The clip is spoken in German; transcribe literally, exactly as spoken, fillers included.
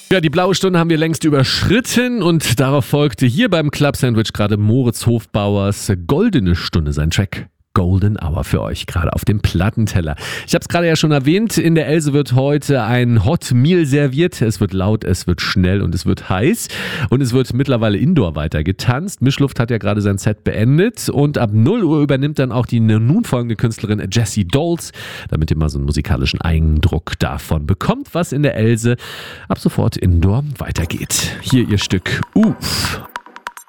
Ja, die blaue Stunde haben wir längst überschritten und darauf folgte hier beim Club Sandwich gerade Moritz Hofbauers Goldene Stunde, sein Track Golden Hour für euch, gerade auf dem Plattenteller. Ich habe es gerade ja schon erwähnt, in der Else wird heute ein Hot Meal serviert. Es wird laut, es wird schnell und es wird heiß. Und es wird mittlerweile indoor weiter getanzt. Mischluft hat ja gerade sein Set beendet und ab null Uhr übernimmt dann auch die nun folgende Künstlerin Jessie Dolls, damit ihr mal so einen musikalischen Eindruck davon bekommt, was in der Else ab sofort indoor weitergeht. Hier ihr Stück Uff.